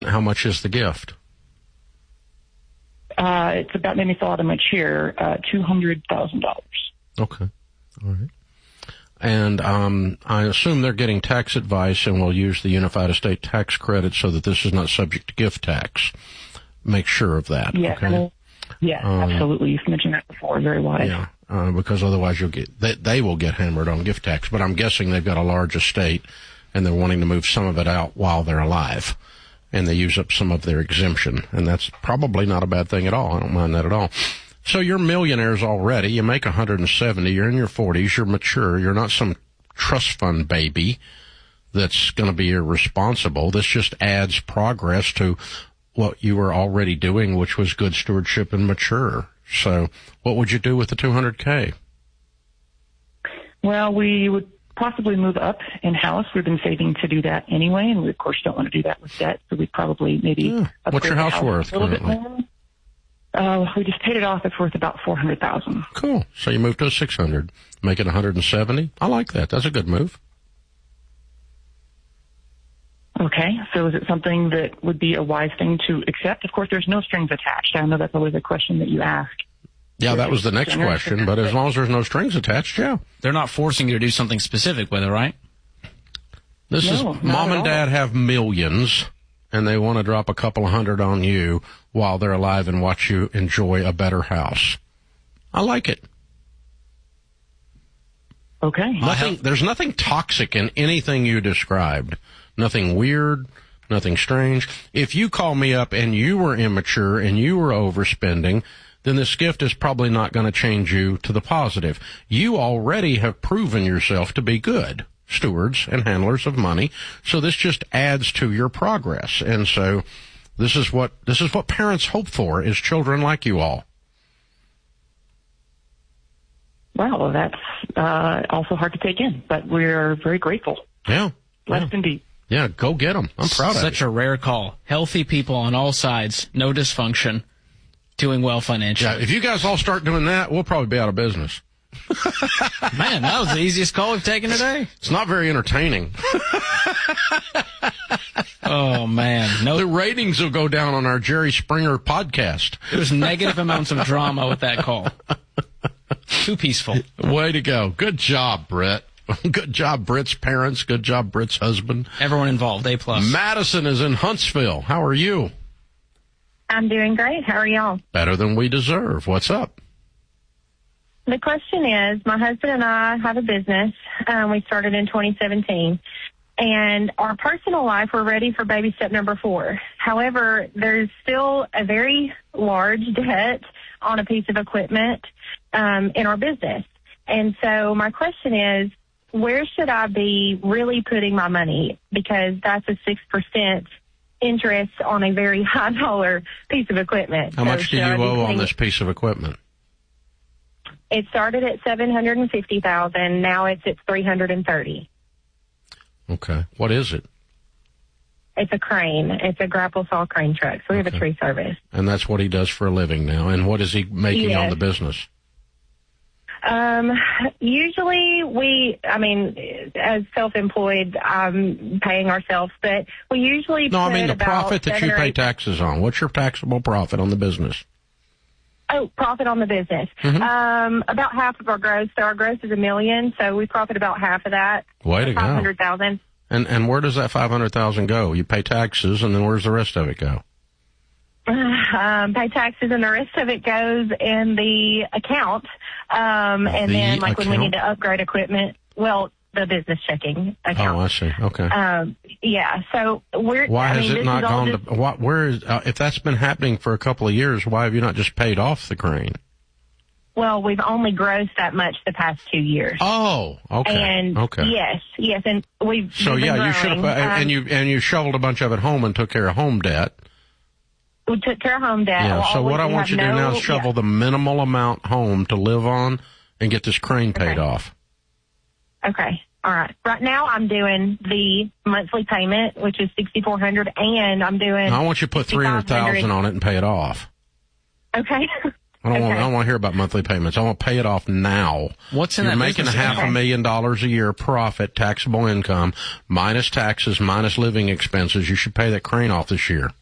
How much is the gift? It's about, made me fall out of my chair, $200,000. Okay. All right. And I assume they're getting tax advice and will use the Unified Estate Tax Credit so that this is not subject to gift tax. Make sure of that. Yes, okay? Absolutely. You've mentioned that before. Very wise. Yeah, because otherwise they will get hammered on gift tax. But I'm guessing they've got a large estate and they're wanting to move some of it out while they're alive. And they use up some of their exemption. And that's probably not a bad thing at all. I don't mind that at all. So you're millionaires already. You make 170. You're in your 40s. You're mature. You're not some trust fund baby that's going to be irresponsible. This just adds progress to what you were already doing, which was good stewardship and mature. So what would you do with the $200K? Well, we would possibly move up in-house. We've been saving to do that anyway, and we, of course, don't want to do that with debt, so we'd probably maybe What's your house worth a little currently? bit more. We just paid it off. It's worth about $400,000. Cool. So you moved to a 600, make it 170. I like that. That's a good move. Okay. So is it something that would be a wise thing to accept? Of course, there's no strings attached. I know that's always a question that you ask. Yeah, that was the next question, but as long as there's no strings attached, yeah. They're not forcing you to do something specific with it, right? Mom and Dad have millions, and they want to drop a couple of hundred on you while they're alive and watch you enjoy a better house. I like it. Okay. There's nothing toxic in anything you described. Nothing weird, nothing strange. If you call me up and you were immature and you were overspending, then this gift is probably not going to change you to the positive. You already have proven yourself to be good stewards and handlers of money, so this just adds to your progress. And so this is what parents hope for, is children like you all. Well, that's also hard to take in, but we're very grateful. Yeah. Blessed indeed. Yeah, go get them. I'm proud of you. Such a rare call. Healthy people on all sides, no dysfunction, doing well financially. Yeah, if you guys all start doing that, we'll probably be out of business. Man, that was the easiest call we've taken today. It's not very entertaining. Oh, man. The ratings will go down on our Jerry Springer podcast. There was negative amounts of drama with that call. Too peaceful. Way to go. Good job, Britt. Good job, Britt's parents. Good job, Britt's husband. Everyone involved, A+. Madison is in Huntsville. How are you? I'm doing great. How are y'all? Better than we deserve. What's up? The question is, my husband and I have a business. We started in 2017. And our personal life, we're ready for baby step number 4. However, there's still a very large debt on a piece of equipment in our business. And so my question is, where should I be really putting my money? Because that's a 6% interest on a very high dollar piece of equipment. How much do you owe on this piece of equipment? It started at $750,000. Now it's at $330,000. Okay. What is it? It's a crane. It's a grapple saw crane truck. So we have a tree service. And that's what he does for a living now. And what is he making on the business? Usually as self-employed, paying ourselves, but we usually the profit that you pay taxes on. What's your taxable profit on the business? Oh, profit on the business. Mm-hmm. About half of our gross. So our gross is $1 million, so we profit about half of that. Way to go. $500,000. And where does that $500,000 go? You pay taxes, and then where's the rest of it go? Pay taxes, and the rest of it goes in the account. And then, like, when we need to upgrade equipment, well, the business checking account. Oh, I see. Okay. Yeah. So why has it not gone to? Where is? If that's been happening for a couple of years, why have you not just paid off the crane? Well, we've only grossed that much the past 2 years. Oh, okay. And yes, and we've. So we've been growing. You should have, and you shoveled a bunch of it home and took care of home debt. We took care of home debt. Yeah. So what I want you to do now is shovel the minimal amount home to live on and get this crane paid off. Okay. All right. Right now I'm doing the monthly payment, which is $6,400, and I'm doing. I want you to put $300,000 on it and pay it off. Okay. I don't want to hear about monthly payments. I want to pay it off now. What's in You're that making business account? $500,000 a year profit, taxable income, minus taxes, minus living expenses. You should pay that crane off this year.